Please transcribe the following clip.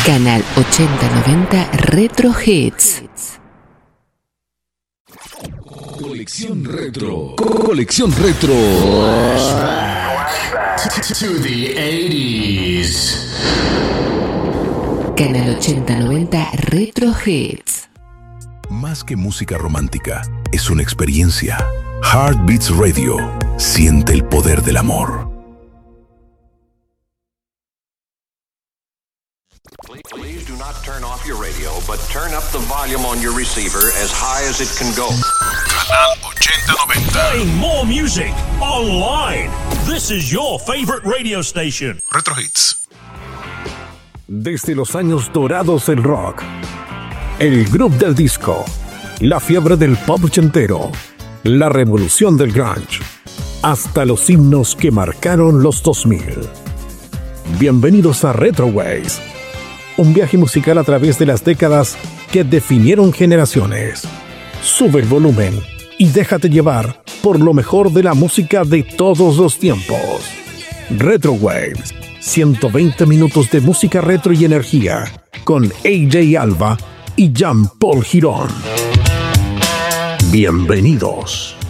Canal 8090 Retro Hits. Colección Retro. Colección Retro. To the 80s. Canal 8090 Retro Hits. Más que música romántica, es una experiencia. Heartbeats Radio. Siente el poder del amor. Please do not turn off your radio, but turn up the volume on your receiver as high as it can go. Canal 8090. Playing more music online. This is your favorite radio station. Retro Hits. Desde los años dorados del rock, el groove del disco, la fiebre del pop ochentero, la revolución del grunge, hasta los himnos que marcaron los 2000. Bienvenidos a Retroways, un viaje musical a través de las décadas que definieron generaciones. Sube el volumen y déjate llevar por lo mejor de la música de todos los tiempos. Retrowaves, 120 minutos de música retro y energía, con AJ Alba y Jean-Paul Girón. Bienvenidos.